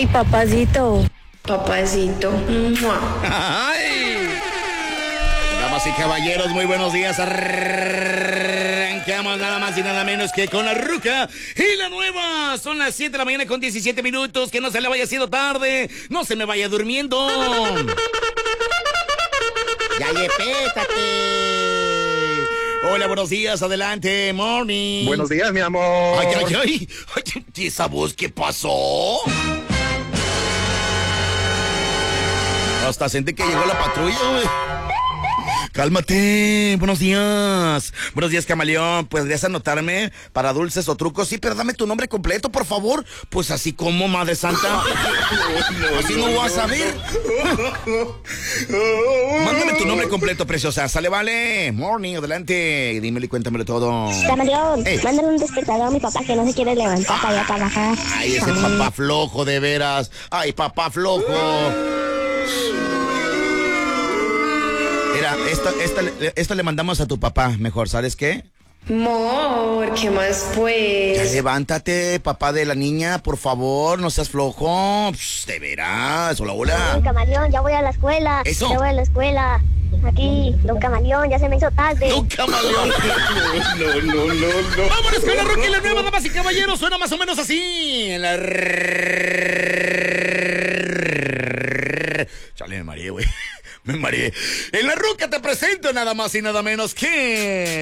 Ay, papacito. Papacito. ¡Ay! Damas y caballeros, muy buenos días. Arrancamos nada más y nada menos que con la Ruca y la Nueva. Son las 7 de la mañana con 17 minutos. Que no se le vaya haciendo tarde. No se me vaya durmiendo. Ya, pétate. Hola, buenos días, adelante, morning. Buenos días, mi amor. Ay, ¿y esa voz qué pasó? Hasta sentí que llegó la patrulla, güey. Cálmate, buenos días. Buenos días, camaleón. ¿Podrías anotarme para dulces o trucos? Sí, pero dame tu nombre completo, por favor. Pues así como, Madre Santa. Así no vas a ver. Mándame tu nombre completo, preciosa. Sale, vale. Morning, adelante. Dímelo y cuéntamelo todo. Camaleón, mándale un despertador a mi papá que no se quiere levantar para allá para bajar. Ay, ese papá flojo, de veras. Ay, papá flojo. Mira, esta le mandamos a tu papá, mejor, ¿sabes qué? Amor, ¿qué más Ya pues? levántate, papá de la niña, por favor, no seas flojo. Psh, de veras, hola. Don Camaleón, ya voy a la escuela. Eso. Ya voy a la escuela. Aquí, don Camaleón, ya se me hizo tarde. ¡No, camaleón! No. ¡Vámonos con la Ruca y la Nueva, damas y caballeros! Suena más o menos así. En la... Chale, me mareé, güey. Me mareé. En la Ruca te presento nada más y nada menos que...